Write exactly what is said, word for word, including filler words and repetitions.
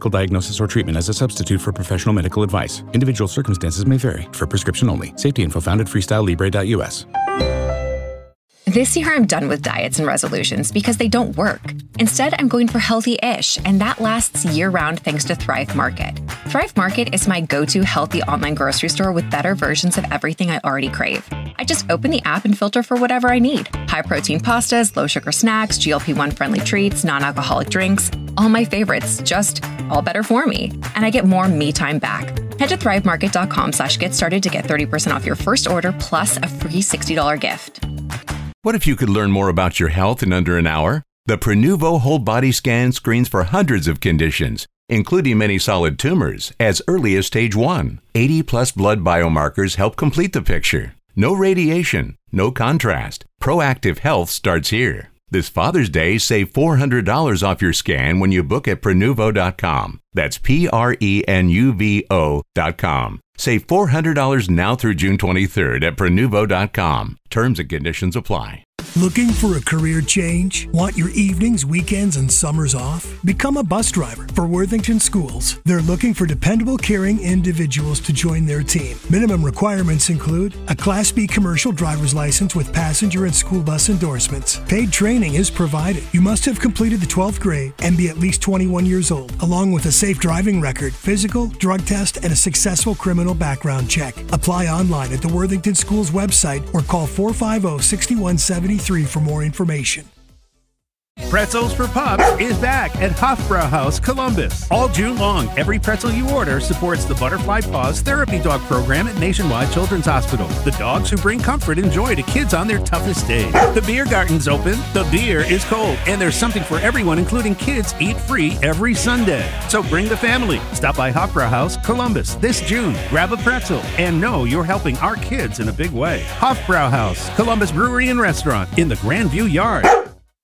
medical diagnosis or treatment as a substitute for professional medical advice. Individual circumstances may vary. For prescription only. Safety info found at freestyle libre dot U S. This year, I'm done with diets and resolutions because they don't work. Instead, I'm going for healthy-ish, and that lasts year-round thanks to Thrive Market. Thrive Market is my go-to healthy online grocery store with better versions of everything I already crave. I just open the app and filter for whatever I need. High-protein pastas, low-sugar snacks, G L P one friendly treats, non-alcoholic drinks. All my favorites, just all better for me. And I get more me time back. Head to thrive market dot com slash get started to get thirty percent off your first order plus a free sixty dollars gift. What if you could learn more about your health in under an hour? The Prenuvo Whole Body Scan screens for hundreds of conditions, including many solid tumors, as early as stage one. eighty plus blood biomarkers help complete the picture. No radiation, no contrast. Proactive health starts here. This Father's Day, save four hundred dollars off your scan when you book at Prenuvo dot com. That's P R E N U V O dot com. Save four hundred dollars now through June twenty-third at Prenuvo dot com. Terms and conditions apply. Looking for a career change? Want your evenings, weekends, and summers off? Become a bus driver for Worthington Schools. They're looking for dependable, caring individuals to join their team. Minimum requirements include a Class B commercial driver's license with passenger and school bus endorsements. Paid training is provided. You must have completed the twelfth grade and be at least twenty-one years old, along with a safe driving record, physical, drug test, and a successful criminal background check. Apply online at the Worthington Schools website or call four five zero, six one seven three for more information. Pretzels for Pups is back at Hofbrauhaus Columbus. All June long, every pretzel you order supports the Butterfly Paws Therapy Dog Program at Nationwide Children's Hospital. The dogs who bring comfort and joy to kids on their toughest days. The beer garden's open, the beer is cold, and there's something for everyone, including kids, eat free every Sunday. So bring the family. Stop by Hofbrauhaus Columbus this June. Grab a pretzel and know you're helping our kids in a big way. Hofbrauhaus, Columbus Brewery and Restaurant in the Grandview Yard.